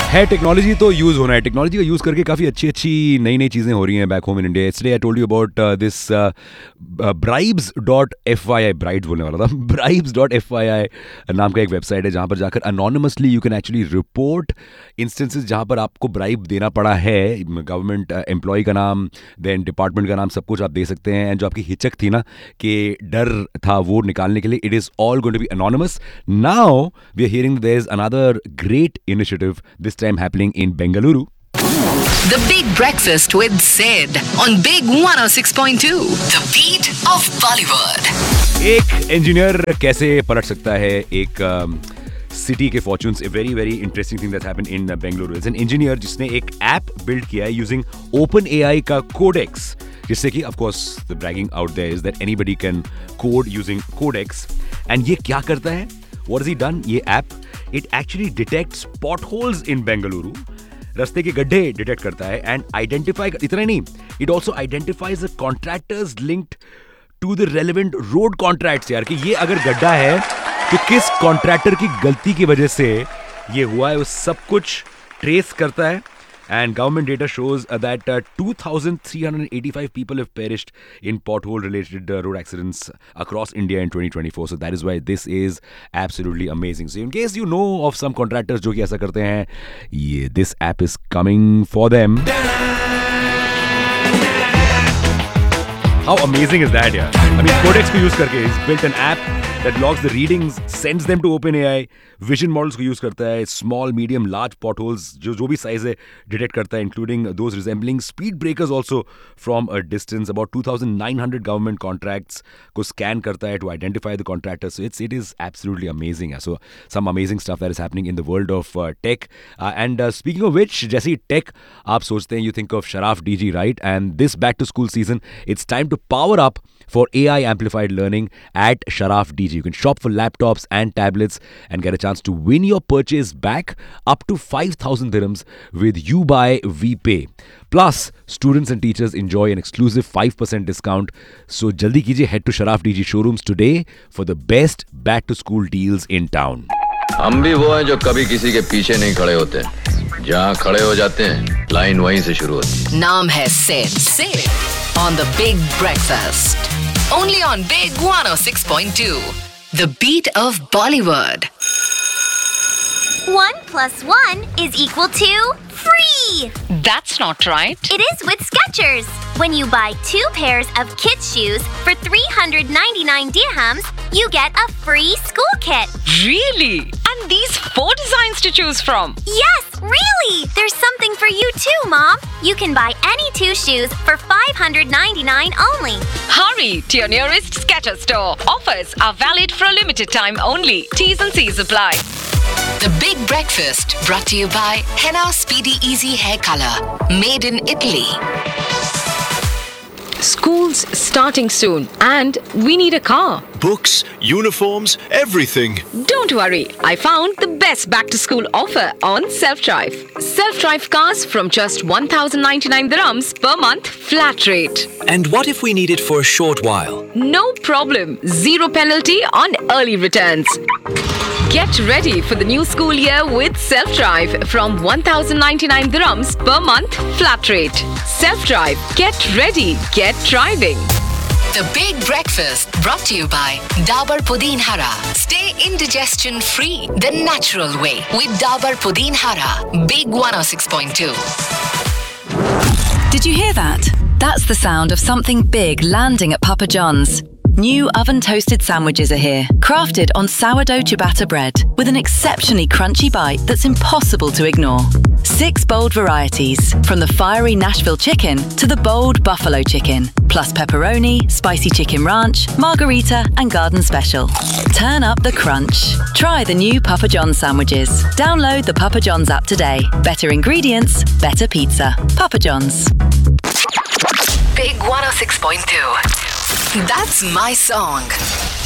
है टेक्नोलॉजी तो यूज़ होना है. टेक्नोलॉजी का यूज़ करके काफ़ी अच्छी नई नई चीज़ें हो रही हैं बैक होम इन इंडिया. इसलिए I told you about this bribes.fyi. Brides बोलने वाला था. bribes.fyi नाम का एक वेबसाइट है जहाँ पर जाकर anonymously you can actually report instances जहाँ पर आपको ब्राइब देना पड़ा है. गवर्नमेंट एम्प्लॉय का नाम, देन डिपार्टमेंट का नाम, सब कुछ आप दे सकते हैं. एंड जो आपकी हिचक थी ना कि डर था वो निकालने के लिए, it is all going to be anonymous. Now we are hearing there is another great initiative, this time happening in Bengaluru. The Big Breakfast with Sid on Big 106.2. The beat of Bollywood. एक engineer कैसे पलट सकता है एक city के fortunes. A very very interesting thing that's happened in Bengaluru. It's an engineer जिसने एक app build किया है using OpenAI का Codex, जिससे कि of course the bragging out there is that anybody can code using Codex. And ये क्या करता है? What has he done? ये app it actually detects potholes in Bengaluru. रास्ते के गड्ढे डिटेक्ट करता है एंड आइडेंटिफाई. इतना नहीं, it also identifies the contractors linked to the relevant road contracts. यार कि ये अगर गड्ढा है तो किस कॉन्ट्रैक्टर की गलती की वजह से ये हुआ है, वो सब कुछ ट्रेस करता है. And government data shows that 2,385 people have perished in pothole-related road accidents across India in 2024. So that is why this is absolutely amazing. So in case you know of some contractors जो कि ऐसा करते हैं, this app is coming for them. How amazing is that, yeah? I mean, Codex को use करके he's built an app that logs the readings, sends them to OpenAI, vision models को use करता है, small, medium, large potholes जो भी size है detect करता है, including those resembling speed breakers also from a distance. About 2,900 government contracts को scan करता है to identify the contractors. So it is absolutely amazing. So some amazing stuff that is happening in the world of tech. And speaking of which, जैसे tech आप सोचते हैं, you think of Sharaf DG, right? And this back to school season, it's time to power up for AI amplified learning at Sharaf DG. You can shop for laptops and tablets and get a chance to win your purchase back up to 5,000 dirhams with You Buy We Pay. Plus, students and teachers enjoy an exclusive 5% discount. So, jaldi kijiye, head to Sharaf DG showrooms today for the best back to school deals in town. हम भी वो हैं जो कभी किसी के पीछे नहीं खड़े होते. जहाँ खड़े हो जाते हैं, लाइन वहीं से शुरू होती है. नाम है Sid on the Big Breakfast. Only on Big 106.2. The beat of Bollywood. 1 plus 1 is equal to free. That's not right. It is with Skechers. When you buy 2 pairs of kids' shoes for 399 dirhams, you get a free school kit. Really? And these 4 designs to choose from? Yes, really! There's something for you too, Mom. You can buy any 2 shoes for 599 only. Hurry to your nearest Skechers store. Offers are valid for a limited time only. T's and C's apply. The Big Breakfast brought to you by Henna Speedy Easy Hair Color. Made in Italy. School's starting soon and we need a car. Books, uniforms, everything. Don't worry, I found the best back-to-school offer on Self-Drive. Self-Drive cars from just 1,099 dirhams per month flat rate. And what if we need it for a short while? No problem, zero penalty on early returns. Get ready for the new school year with Self-Drive from 1,099 dirhams per month flat rate. Self-Drive, get ready, get driving. The Big Breakfast brought to you by Dabur Pudin Hara. Stay indigestion free the natural way with Dabur Pudin Hara. Big 106.2. Did you hear that? That's the sound of something big landing at Papa John's. New oven-toasted sandwiches are here, crafted on sourdough ciabatta bread with an exceptionally crunchy bite that's impossible to ignore. 6 bold varieties, from the fiery Nashville chicken to the bold buffalo chicken, plus pepperoni, spicy chicken ranch, margarita and garden special. Turn up the crunch. Try the new Papa John's sandwiches. Download the Papa John's app today. Better ingredients, better pizza. Papa John's. Big 106.2. That's my song.